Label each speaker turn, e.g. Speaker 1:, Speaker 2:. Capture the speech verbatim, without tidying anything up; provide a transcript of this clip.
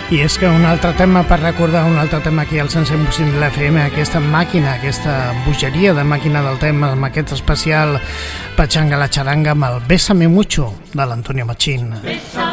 Speaker 1: I és que un altre tema per recordar, un altre tema aquí al cent cinc punt cinc de l'F M, aquesta màquina, aquesta bogeria de màquina del tema, amb aquest especial Pachanga la Charanga amb el Bésame Mucho de l'Antonio Machín.